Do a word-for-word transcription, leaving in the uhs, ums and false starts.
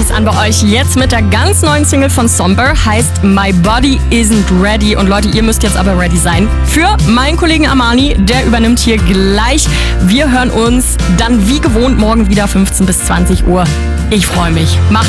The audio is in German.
Partys an bei euch. Jetzt mit der ganz neuen Single von Somber, heißt My Body Isn't Ready. Und Leute, ihr müsst jetzt aber ready sein für meinen Kollegen Armani. Der übernimmt hier gleich. Wir hören uns dann wie gewohnt morgen wieder fünfzehn bis zwanzig Uhr. Ich freue mich. Macht